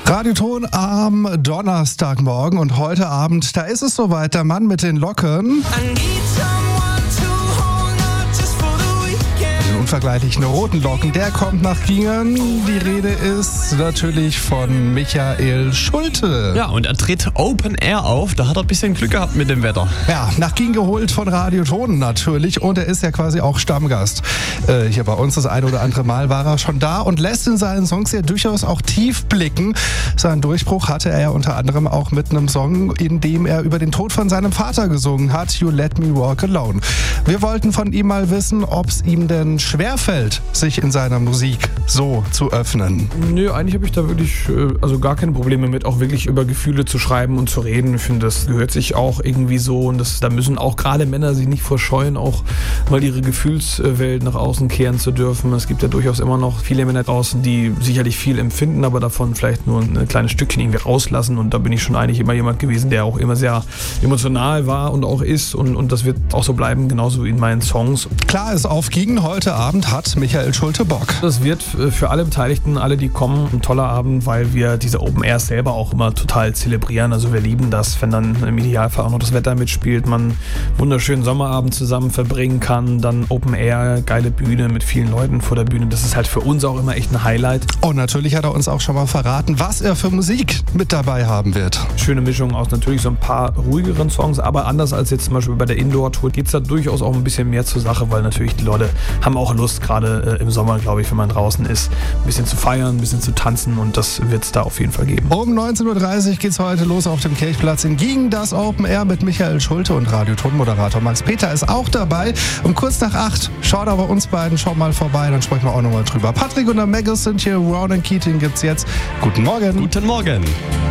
Radioton am Donnerstagmorgen und heute Abend, da ist es soweit, der Mann mit den Locken. Den unvergleichlichen roten Locken, der kommt nach Gingen. Die Rede ist natürlich von Michael Schulte. Ja, und er tritt Open Air auf. Da hat er ein bisschen Glück gehabt mit dem Wetter. Ja, nach Gingen geholt von Radioton natürlich. Und er ist ja quasi auch Stammgast. Hier bei uns das ein oder andere Mal war er schon da und lässt in seinen Songs ja durchaus auch tief blicken. Seinen Durchbruch hatte er ja unter anderem auch mit einem Song, in dem er über den Tod von seinem Vater gesungen hat, You Let Me Walk Alone. Wir wollten von ihm mal wissen, ob es ihm denn schwerfällt, sich in seiner Musik so zu öffnen. Nö, eigentlich habe ich da wirklich gar keine Probleme mit, auch wirklich über Gefühle zu schreiben und zu reden. Ich finde, das gehört sich auch irgendwie so und da müssen auch gerade Männer sich nicht vorscheuen, auch mal ihre Gefühlswelt nach außen kehren zu dürfen. Es gibt ja durchaus immer noch viele Männer draußen, die sicherlich viel empfinden, aber davon vielleicht nur ein kleines Stückchen irgendwie rauslassen, und da bin ich schon eigentlich immer jemand gewesen, der auch immer sehr emotional war und auch ist, und das wird auch so bleiben, genauso wie in meinen Songs. Klar ist, auf Gingen heute Abend hat Michael Schulte Bock. Das wird für alle Beteiligten, alle, die kommen, ein toller Abend, weil wir diese Open Airs selber auch immer total zelebrieren. Also wir lieben das, wenn dann im Idealfall auch noch das Wetter mitspielt, man einen wunderschönen Sommerabend zusammen verbringen kann, dann Open Air, geile Bühne mit vielen Leuten vor der Bühne. Das ist halt für uns auch immer echt ein Highlight. Und natürlich hat er uns auch schon mal verraten, was er für Musik mit dabei haben wird. Schöne Mischung aus natürlich so ein paar ruhigeren Songs, aber anders als jetzt zum Beispiel bei der Indoor-Tour geht es da durchaus auch ein bisschen mehr zur Sache, weil natürlich die Leute haben auch Lust, gerade im Sommer, glaube ich, wenn man draußen ist, ein bisschen zu feiern, ein bisschen zu tanzen, und das wird es da auf jeden Fall geben. Um 19.30 Uhr geht es heute los auf dem Kirchplatz in Gingen, das Open Air mit Michael Schulte, und Radioton-Moderator Max Peter ist auch dabei. Um kurz nach 8 schaut aber uns beiden schon mal vorbei, dann sprechen wir auch nochmal drüber. Patrick und der Maggis sind hier, Ronan Keating gibt's jetzt. Guten Morgen. Guten Morgen.